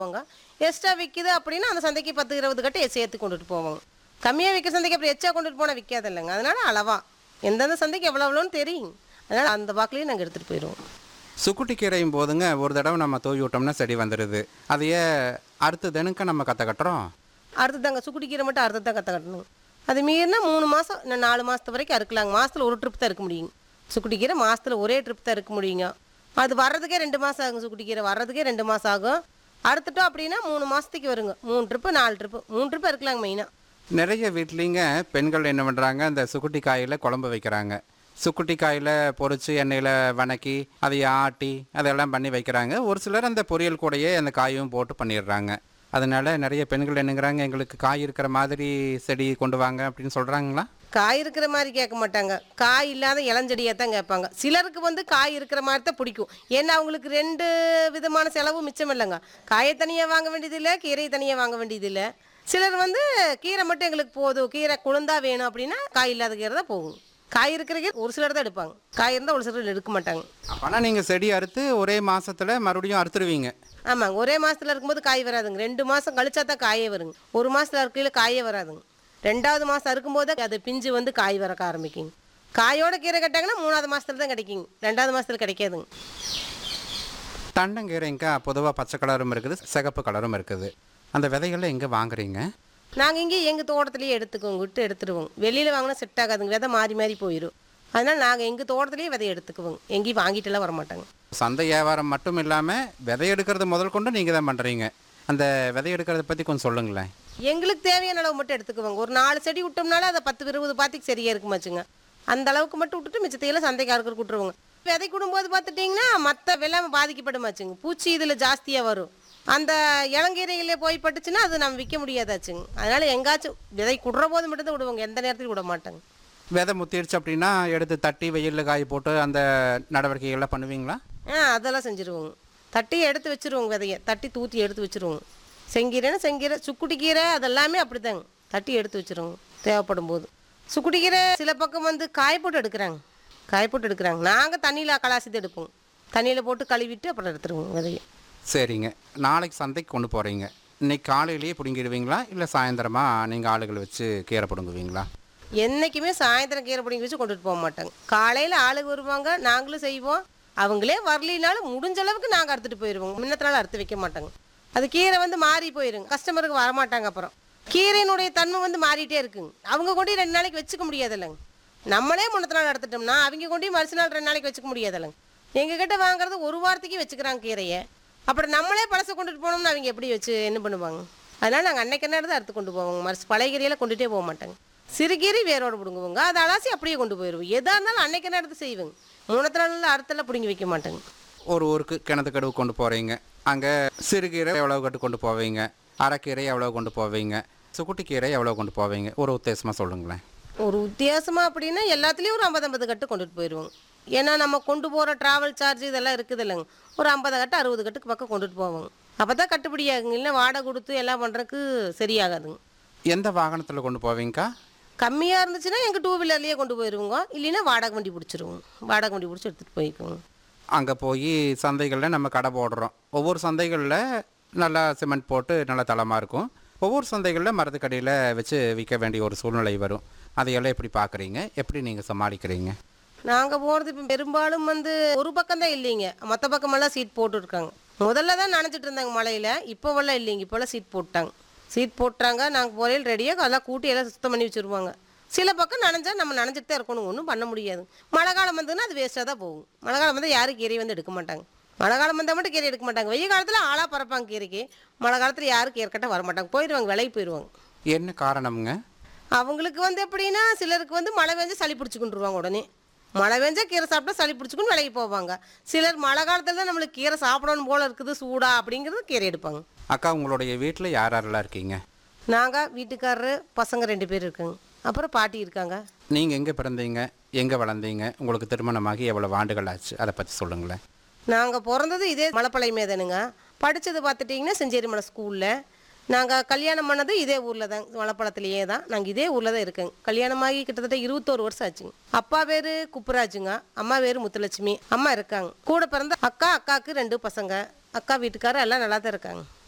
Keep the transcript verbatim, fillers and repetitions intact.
போங்க. எக்ஸ்ட்ரா விக்குது அப்படின்னா அந்த சந்தைக்கு பத்து, இருபது கட்டு சேர்த்து கொண்டுட்டு போவோங்க. கம்மியா விக்கிற சந்தைக்கு அப்புறம் எச்சா கொண்டுட்டு போனா விக்காது இல்லைங்க. அதனால அளவா எந்தெந்த சந்தைக்கு எவ்வளோ எவ்வளோன்னு தெரியும். அதனால அந்த வாக்குலயே நாங்க எடுத்துட்டு போயிருவோம். சுக்குட்டி கீரையும் போதுங்க ஒரு தடவை நம்ம தூவி விட்டோம்னா செடி வந்துடுது. அதையே அடுத்த தினக்க நம்ம கற்று கட்டுறோம். அடுத்து தாங்க சுக்குட்டி கீரை மட்டும் அடுத்து தான் கற்று கட்டணும். அது மீறினா மூணு மாதம் இன்னும் நாலு மாதத்து வரைக்கும் அறுக்கலாங்க. மாதத்தில் ஒரு ட்ரிப் தான் இருக்க முடியுங்க. சுக்குட்டி கீரை மாதத்தில் ஒரே ட்ரிப் தான் இருக்க முடியுங்க. அது வர்றதுக்கே ரெண்டு மாதம் ஆகுங்க. சுக்குட்டி கீரை வர்றதுக்கே ரெண்டு மாதம் ஆகும். அறுத்துட்டோம் அப்படின்னா மூணு மாதத்துக்கு வருங்க. மூணு ட்ரிப்பு நாலு ட்ரிப்பு மூணு ட்ரிப்பு இருக்கலாங்க மெயினாக. நிறைய வீட்லேங்க பெண்கள் என்ன பண்ணுறாங்க, அந்த சுக்குட்டி காயில் குழம்பு வைக்கிறாங்க. சுக்குட்டி காயில் பொரித்து எண்ணெயில் வணக்கி அதை ஆட்டி அதெல்லாம் பண்ணி வைக்கிறாங்க. ஒரு சிலர் அந்த பொரியல் கூடையே அந்த காயும் போட்டு பண்ணிடுறாங்க. அதனால நிறைய பெண்கள் என்னங்கிறாங்க, எங்களுக்கு காய் இருக்கிற மாதிரி செடி கொண்டு வாங்க அப்படின்னு சொல்கிறாங்களா? காய் இருக்கிற மாதிரி கேட்க மாட்டாங்க. காய் இல்லாத இளஞ்செடியாக தான் கேட்பாங்க. சிலருக்கு வந்து காய் இருக்கிற மாதிரி தான் பிடிக்கும். ஏன்னா அவங்களுக்கு ரெண்டு விதமான செலவு மிச்சம் இல்லைங்க. காயை தனியாக வாங்க வேண்டியதில்லை, கீரையை தனியாக வாங்க வேண்டியதில்லை. சிலர் வந்து கீரை மட்டும் எங்களுக்கு போதும், கீரை குழந்தா வேணும் அப்படின்னா காய் இல்லாத கீரை தான் போகும். காய் இருக்கிற கீரை ஒரு சிலர் தான் எடுப்பாங்க. காய் இருந்தால் ஒரு சிலர் எடுக்க மாட்டாங்க. அப்போனா நீங்கள் செடி அறுத்து ஒரே மாதத்தில் மறுபடியும் அறுத்துருவீங்க? ஆமாங்க. ஒரே மாதத்தில் இருக்கும்போது காய் வராதுங்க. ரெண்டு மாதம் கழிச்சா தான் காயே வருங்க. ஒரு மாதத்தில் இருக்கையில் காயே வராதுங்க. ரெண்டாவது மாதம் அறுக்கும்போது அது பிஞ்சு வந்து காய் வரக்க ஆரம்பிக்குங்க. காயோட கீரை கட்டாங்கன்னா மூணாவது மாதத்துல தான் கிடைக்குங்க. ரெண்டாவது மாதத்தில் கிடைக்காதுங்க. தண்டங்கீரைங்க பொதுவாக பச்சை கலரும் இருக்குது, சிகப்பு கலரும் இருக்குது. அந்த விதைகளை எங்கே வாங்குறீங்க? நாங்கள் இங்கே எங்கள் தோட்டத்துலேயே எடுத்துக்குவோங்க. விட்டு எடுத்துடுவோங்க. வெளியில் வாங்கினா செட் ஆகாதுங்க. விதை மாறி மாறி போயிடும். அதனால் நாங்கள் எங்கள் தோட்டத்துலேயே விதை எடுத்துக்குவோங்க. எங்கேயும் வாங்கிட்டுலாம் வரமாட்டாங்க. சந்தை வியாபாரம் மட்டும் இல்லாமல் விதை எடுக்கிறது முதல் கொண்டு நீங்கள் தான் பண்ணுறீங்க. அந்த விதை எடுக்கிறத பற்றி கொஞ்சம் சொல்லுங்களேன். எங்களுக்கு தேவையான அளவு மட்டும் எடுத்துக்குவோங்க. ஒரு நாலு செடி விட்டோம்னால அதை பத்து இருபது பாத்திக்கு சரியாக இருக்குமாச்சுங்க. அந்த அளவுக்கு மட்டும் விட்டுட்டு மிச்சத்தையெல்லாம் சந்தைக்காரருக்கு விட்டுருவோங்க. விதை கொடும்போது பார்த்துட்டிங்கன்னா மற்ற வெள்ளாமை பாதிக்கப்படுமாச்சுங்க. பூச்சி இதில் ஜாஸ்தியாக வரும். அந்த இளங்கீரைகளே போய் பட்டுச்சுன்னா அது நம்ம விற்க முடியாதாச்சுங்க. அதனால் எங்காச்சும் விதை குடுற போது மட்டும்தான் விடுவோங்க. எந்த நேரத்துலையும் விட மாட்டாங்க. விதை முத்திடுச்சு அப்படின்னா எடுத்து தட்டி வெயிலில் காய போட்டு அந்த நடவடிக்கைகள்லாம் பண்ணுவீங்களா? ஆ அதெல்லாம் செஞ்சுருவோங்க. தட்டி எடுத்து வச்சுருவோங்க. விதையை தட்டி தூத்தி எடுத்து வச்சுருவோங்க. செங்கீரைன்னா செங்கீரை, சுக்குட்டி கீரை அதெல்லாமே அப்படித்தாங்க. தட்டி எடுத்து வச்சுருவோங்க தேவைப்படும் போது. சுக்குட்டி கீரை சில பக்கம் வந்து காய போட்டு எடுக்கிறாங்க. காய போட்டு எடுக்கிறாங்க. நாங்கள் தண்ணியில் கலாசித்து எடுப்போம். தண்ணியில் போட்டு கழுவிட்டு அப்புறம் எடுத்துருவோம் விதையை. சரிங்க. நாளைக்கு சந்தைக்கு கொண்டு போகிறீங்க. இன்னைக்கு காலையிலேயே பிடுங்கிடுவீங்களா, இல்லை சாயந்தரமாக நீங்கள் ஆளுகளை வச்சு கீரை பிடுங்குவீங்களா? என்றைக்குமே சாயந்தரம் கீரை பிடிங்கி வச்சு கொண்டுட்டு போக மாட்டாங்க. காலையில் ஆளுங்க வருவாங்க, நாங்களும் செய்வோம். அவங்களே வரலினாலும் முடிஞ்ச அளவுக்கு நாங்கள் அறுத்துட்டு போயிடுவோம். முன்னத்தினால அறுத்து வைக்க மாட்டாங்க. அது கீரை வந்து மாறி போயிடுங்க. கஸ்டமருக்கு வரமாட்டாங்க. அப்புறம் கீரையினுடைய தன்மை வந்து மாறிட்டே இருக்குங்க. அவங்க கொண்டு ரெண்டு நாளைக்கு வச்சுக்க முடியாது இல்லைங்க. நம்மளே முன்னத்த நாள் எடுத்துட்டோம்னா அவங்க கொண்டு மறுசு நாள் ரெண்டு நாளைக்கு வச்சுக்க முடியாது இல்லைங்க. எங்ககிட்ட வாங்குறது ஒரு வாரத்துக்கு வச்சுக்கிறாங்க கீரையை. அப்புறம் நம்மளே பழசை கொண்டுட்டு போனோம்னா அவங்க எப்படி வச்சு என்ன பண்ணுவாங்க? அதனால் நாங்கள் அன்னைக்கு என்ன தான் அறுத்து கொண்டு போவோங்க. மறுசு பழைய கீரையெல்லாம் கொண்டுகிட்டே போக மாட்டாங்க. சிறுகீரை வேரோடு பிடுங்குவோங்க. அதை அலாசி அப்படியே கொண்டு போயிடுவோம். எதாக இருந்தாலும் அன்னைக்கு என்ன எடுத்து செய்வோங்க. மூணத்து நாளில் அறுத்தெல்லாம் பிடுங்கி வைக்க மாட்டாங்க. ஒரு ஊருக்கு கிணத்து கடுவு கொண்டு போகிறீங்க. அங்கே சிறுகீரை எவ்வளோ கட்டு கொண்டு போவீங்க, அரைக்கீரை எவ்வளோ கொண்டு போவீங்க, சுக்குட்டி கீரை எவ்வளோ கொண்டு போவீங்க? ஒரு உத்தேசமாக சொல்லுங்களேன். ஒரு வித்தியாசமாக அப்படின்னா எல்லாத்துலேயும் ஒரு ஐம்பது ஐம்பது கட்டு கொண்டுட்டு போயிடுவோங்க. ஏன்னா நம்ம கொண்டு போகிற ட்ராவல் சார்ஜ் இதெல்லாம் இருக்குது இல்லைங்க. ஒரு ஐம்பது கட்டு அறுபது கட்டுக்கு பக்கம் கொண்டுட்டு போவோங்க. அப்போ தான் கட்டுப்படியாகுங்க. இல்லை வாடகை கொடுத்து எல்லாம் பண்ணுறதுக்கு சரியாகாதுங்க. எந்த வாகனத்தில் கொண்டு போவீங்கக்கா? கம்மியாக இருந்துச்சுன்னா எங்கள் டூ வீலர்லேயே கொண்டு போயிடுவோங்க. இல்லைன்னா வாடகை வண்டி பிடிச்சிருவோங்க. வாடகை வண்டி பிடிச்சி எடுத்துகிட்டு போய்க்குவோங்க. அங்கே போய் சந்தைகளில் நம்ம கடை போடுறோம். ஒவ்வொரு சந்தைகளில் நல்லா சிமெண்ட் போட்டு நல்லா தளமாக இருக்கும். ஒவ்வொரு சந்தைகளில் மரத்துக்கடியில் வச்சு விற்க வேண்டிய ஒரு சூழ்நிலை வரும். அதையெல்லாம் எப்படி பார்க்குறீங்க? எப்படி நீங்கள் சமாளிக்கிறீங்க? நாங்கள் போகிறது இப்போ பெரும்பாலும் வந்து ஒரு பக்கம் தான் இல்லைங்க. மற்ற பக்கமெல்லாம் சீட் போட்டுருக்காங்க. முதல்ல தான் நனைஞ்சிட்டு இருந்தாங்க மழையில். இப்போவெல்லாம் இல்லைங்க. இப்போல்லாம் சீட் போட்டாங்க. சீட் போட்டுறாங்க. நாங்கள் போறையில் ரெடியாக அதெல்லாம் கூட்டி எல்லாம் சுத்தம் பண்ணி வச்சுருவாங்க. சில பக்கம் நனைஞ்சா நம்ம நனைஞ்சிட்டு தான் இருக்கணும். ஒன்றும் பண்ண முடியாது. மழை காலம் வந்ததுன்னா அது வேஸ்ட்டாக தான் போகும். மழை காலம் வந்து யாரும் கீரை வந்து எடுக்க மாட்டாங்க. மழை காலம் வந்தால் மட்டும் கீரை எடுக்க மாட்டாங்க. வெயில் காலத்தில் ஆளாக பறப்பாங்க கீரைக்கு. மழை காலத்தில் யாரும் கீரை கட்ட வரமாட்டாங்க. போயிடுவாங்க, விலைக்கு போயிடுவாங்க. என்ன காரணம்ங்க? அவங்களுக்கு வந்து எப்படின்னா சிலருக்கு வந்து மழை பெஞ்சா சளி பிடிச்சிக்கிட்டுருவாங்க. உடனே மழை பெஞ்சா கீரை சாப்பிட்டா சளி பிடிச்சிக்குன்னு விலைக்கு போவாங்க. சிலர் மழை காலத்தில் தான் நம்மளுக்கு கீரை சாப்பிடணும் போல் இருக்குது, சூடா அப்படிங்கிறது கீரை எடுப்பாங்க. அக்கா, உங்களுடைய வீட்டில் யார் யாரெல்லாம் இருக்கீங்க? நாங்கள் வீட்டுக்காரரு, பசங்க ரெண்டு பேர் இருக்குங்க. அப்புறம் பாட்டி இருக்காங்க. நீங்கள் எங்கே பிறந்தீங்க, எங்கே வளர்ந்தீங்க, உங்களுக்கு திருமணமாகி எவ்வளோ ஆண்டுகள் ஆச்சு, அதை பற்றி சொல்லுங்களேன். நாங்கள் பிறந்தது இதே மலைப்பாளையமே தானுங்க. படித்தது பார்த்துட்டிங்கன்னா செஞ்சேரி மலை ஸ்கூலில். நாங்கள் கல்யாணம் பண்ணது இதே ஊரில் தான், மலைப்பாளத்துலேயே தான். நாங்கள் இதே ஊரில் தான் இருக்கோங்க. கல்யாணமாகி கிட்டத்தட்ட இருபத்தோரு வருஷம் ஆச்சுங்க. அப்பா பேர் குப்புராஜுங்க, அம்மா பேர் முத்துலட்சுமி. அம்மா இருக்காங்க. கூட பிறந்த அக்கா, அக்காவுக்கு ரெண்டு பசங்க. அக்கா வீட்டுக்காரர் எல்லாம் நல்லா தான் இருக்காங்க.